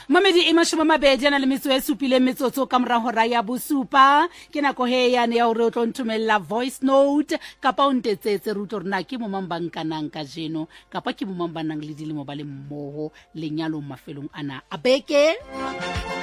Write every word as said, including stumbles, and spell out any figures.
Mamedi e mashome a mabedi a na le metso e supileng metsotso ka mora hora ya bosupa ke nako he yane ya hore o tlo nthomella voice note kapa o ntetsetse re utlwe hore na ke mo mang ba nkanang ka jeno kapa ke mo mang ba nang le dilemo ba le mmoho lenyalong mafelong ana a beke.